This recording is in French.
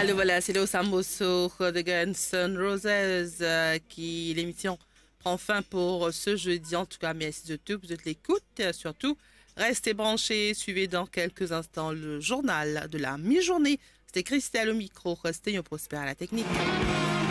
Alors voilà, c'est le Samoso de Guns N' Roses qui l'émission prend fin pour ce jeudi. En tout cas, merci de tout, vous êtes l'écoute. Surtout, restez branchés, suivez dans quelques instants le journal de la mi-journée. C'était Christelle au micro, Stéphane Prosper à la technique.